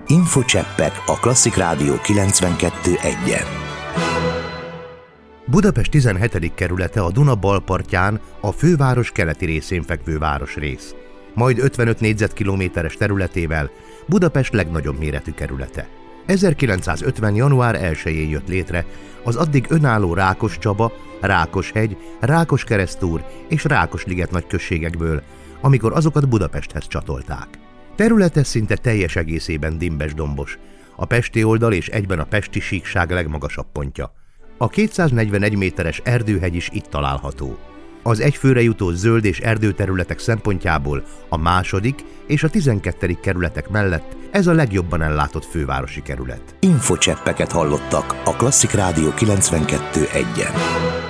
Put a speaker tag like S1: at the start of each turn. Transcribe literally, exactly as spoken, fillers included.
S1: Infocseppek a Klasszik Rádió kilencvenkettő egyen.
S2: Budapest tizenhetedik kerülete a Duna balpartján, a főváros keleti részén fekvő városrész. Majd ötvenöt négyzetkilométeres területével Budapest legnagyobb méretű kerülete. ezerkilencszázötven. január elsején jött létre az addig önálló Rákoscsaba, Rákoshegy, Rákoskeresztúr és Rákosliget nagyközségekből, amikor azokat Budapesthez csatolták. Területe szinte teljes egészében dimbes-dombos, a pesti oldal és egyben a pesti síkság legmagasabb pontja. A kétszáznegyvenegy méteres Erdőhegy is itt található. Az egyfőre jutó zöld és erdőterületek szempontjából a második és a tizenkettedik kerületek mellett ez a legjobban ellátott fővárosi kerület.
S1: Infocseppeket hallottak a Klasszik Rádió kilencvenkettő egyen.